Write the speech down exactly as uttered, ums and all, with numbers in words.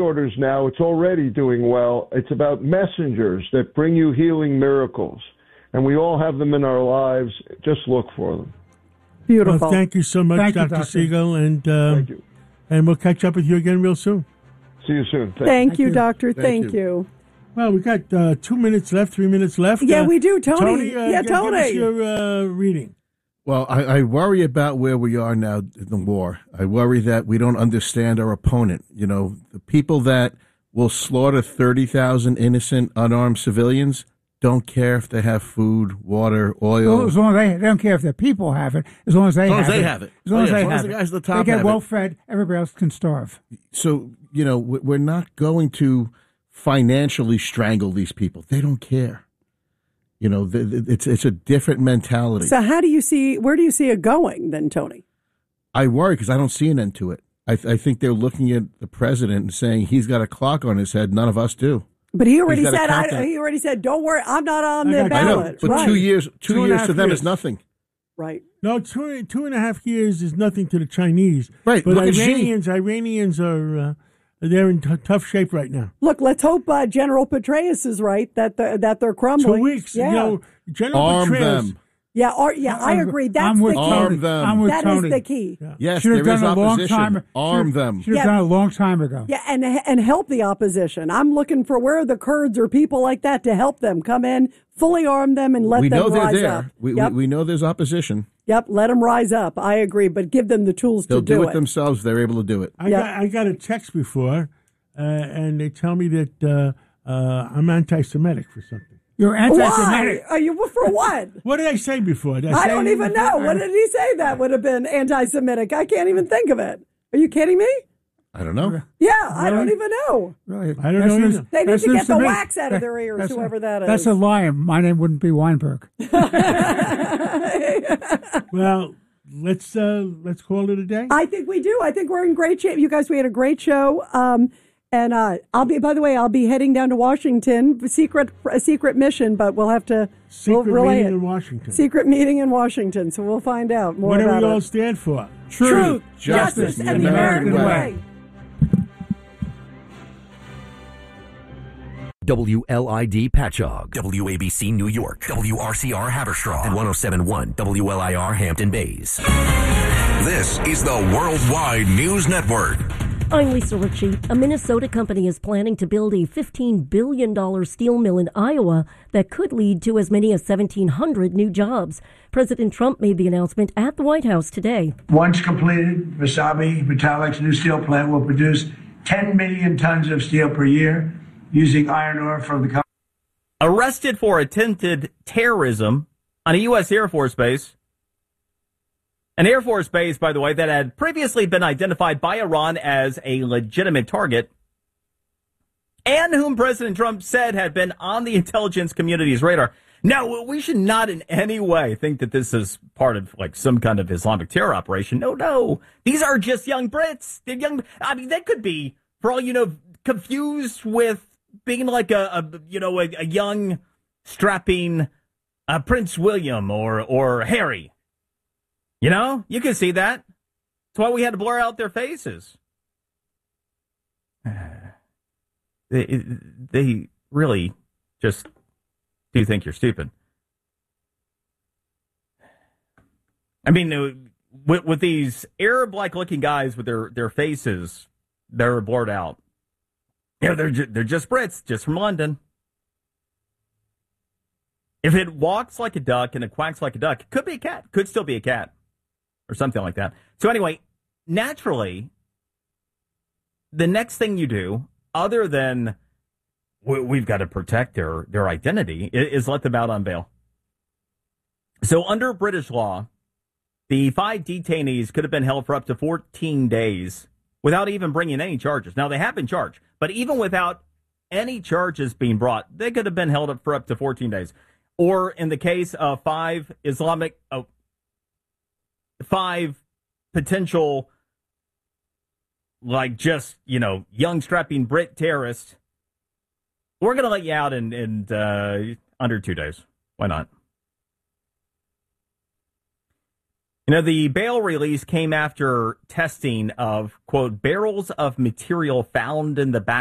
orders now. It's already doing well. It's about messengers that bring you healing miracles. And we all have them in our lives. Just look for them. Beautiful. Well, thank you so much, Thank you, Doctor Doctor Siegel. And, uh, Thank you. and we'll catch up with you again real soon. See you soon. Thank, Thank you, you. Doctor. Thank Thank, you. you. Well, we got uh, two minutes left, three minutes left. Yeah, Uh, we do, Tony. Tony, uh, Yeah, g- give us Tony. your uh, reading. Well, I, I worry about where we are now in the war. I worry that we don't understand our opponent. You know, the people that will slaughter thirty thousand innocent, unarmed civilians don't care if they have food, water, oil. Well, as long as they, they don't care if the people have it, as long as they As long have as they it. have it. As long Oh, as yeah, they as long as have the it. guys at the top they get have well it. fed, everybody else can starve. So, you know, we- we're not going to financially strangle these people. They don't care. You know, th- th- it's it's a different mentality. So how do you see, where do you see it going then, Tony? I worry because I don't see an end to it. I, th- I think they're looking at the president and saying he's got a clock on his head. None of us do. But he already He's got a said, I, countdown. he already said, don't worry, I'm not on I the got- I know, ballot. but right. two years, two, Two and a years half to them years. is nothing. Right. No, two, two and a half years is nothing to the Chinese. Right, But look at Xi. Iranians, Iranians are uh, they're in t- tough shape right now. Look, let's hope uh, General Petraeus is right, that the, that they're crumbling. Two weeks. Yeah. You know, General Arm Petraeus. them. yeah, or, yeah, I I'm- agree. That's I'm the with key. Arm Tony. them. I'm with That is Tony. the key. Yes, Should have there is done a long opposition. time. Arm should, them. Should have Yeah. done it a long time ago. Yeah, and and help the opposition. I'm looking for where are the Kurds or people like that to help them come in, fully arm them, and let we them know they're rise there. up. We, yep, we, we know there's opposition. yep, let them rise up. I agree, but give them the tools They'll to do, do it themselves. They're able to do it. I Yeah. got I got a text before, uh, and they tell me that uh, uh, I'm anti-Semitic for something. You're Why? anti-Semitic. Are you for what? What did I say before? Did I say don't even know. What did he say that would have been anti-Semitic? I can't even think of it. Are you kidding me? I don't know. Yeah, I don't even know. Really? I don't That's know news- either. They need that's to news get the me. wax out of their ears, That's a- whoever that That's is. a lie. My name wouldn't be Weinberg. Well, let's uh, let's call it a day. I think we do. I think we're in great shape. You guys, we had a great show. Um, and uh, I'll be, by the way, I'll be heading down to Washington, secret, a secret mission, but we'll have to Secret we'll relay meeting it. in Washington. Secret meeting in Washington. So we'll find out more What do about we all it. stand for? Truth, justice, justice, and the American way. W L I D Patchogue, W A B C New York, W R C R Haverstraw, and one oh seven point one W L I R Hampton Bays. This is the Worldwide News Network. I'm Lisa Ritchie. A Minnesota company is planning to build a fifteen billion dollars steel mill in Iowa that could lead to as many as seventeen hundred new jobs. President Trump made the announcement at the White House today. Once completed, Wasabi Metallic's new steel plant will produce ten million tons of steel per year using iron ore from the company. Arrested for attempted terrorism on a U S Air Force base. An Air Force base, by the way, that had previously been identified by Iran as a legitimate target, and whom President Trump said had been on the intelligence community's radar. Now, we should not in any way think that this is part of like some kind of Islamic terror operation. No, no. These are just young Brits. They're young. I mean, they could be, for all you know, confused with being like a, a you know, a, a young, strapping uh, Prince William or or Harry. You know, you can see that. That's why we had to blur out their faces. They, they really just do think you're stupid. I mean, uh, with, with these Arab-like looking guys with their, their faces, they're blurred out. Yeah, they're ju- they're just Brits, just from London. If it walks like a duck and it quacks like a duck, it could be a cat. Could still be a cat. Or something like that. So anyway, naturally, the next thing you do, other than we, we've got to protect their, their identity, is, is let them out on bail. So under British law, the five detainees could have been held for up to fourteen days without even bringing any charges. Now, they have been charged, but even without any charges being brought, they could have been held up for up to fourteen days. Or in the case of five Islamic... Uh, five potential, like just, you know, young strapping Brit terrorists, we're going to let you out in, in uh, under two days. Why not? You know, the bail release came after testing of, quote, barrels of material found in the back